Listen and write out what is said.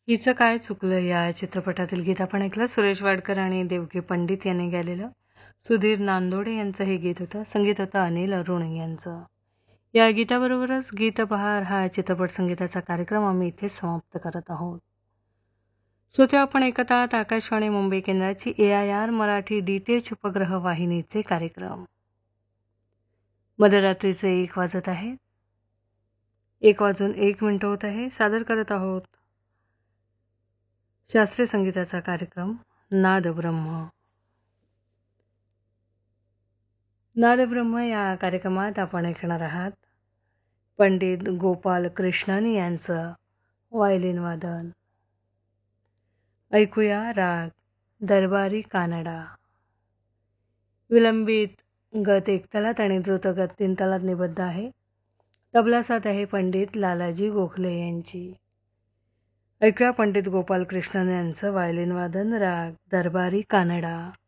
हिचं काय चुकलं या चित्रपटातील गीत आपण ऐकलं. सुरेश वाडकर आणि देवकी पंडित यांनी गायलेलं. सुधीर नांदोडे यांचं हे गीत होतं. संगीत होतं अनिल अरुण यांचं. या गीताबरोबरच गीतबहार हा चित्रपट संगीताचा कार्यक्रम आम्ही इथे समाप्त करत आहोत. श्रोते, आपण ऐकत आहात आकाशवाणी मुंबई केंद्राची AIR मराठी DTH उपग्रह वाहिनीचे कार्यक्रम. मध्यरात्रीचे 1 वाजत आहे. 1:01 होत आहे. सादर करत आहोत शास्त्रीय संगीताचा कार्यक्रम नादब्रह्म. नादब्रह्म या कार्यक्रमात आपण ऐकणार आहात पंडित गोपाल कृष्णन यांचं व्हायोलिन वादन. ऐकूया राग दरबारी कानडा. विलंबित गत 1 तालात आणि द्रुतगत 3 तालात निबद्ध आहे. तबला साथ आहे पंडित लालाजी गोखले यांची. ऐकूया पंडित गोपाल कृष्णन यांचं व्हायोलिन वादन राग दरबारी कानडा.